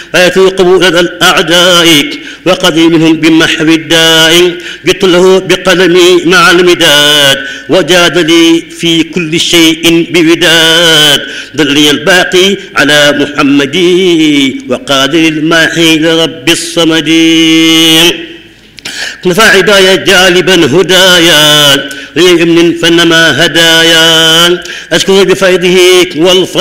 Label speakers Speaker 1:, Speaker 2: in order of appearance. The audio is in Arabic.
Speaker 1: ويثوقه لدى الأعداء وقضي منهم بمحو الداء جدت له بقلمي مع المداد وجاد لي في كل شيء بوداد دلني الباقي على محمد وقادر الماحي لرب الصمد نفع عدايا جالبا هدايا ليمن فنما هدايا أشكر بفيضه والفضل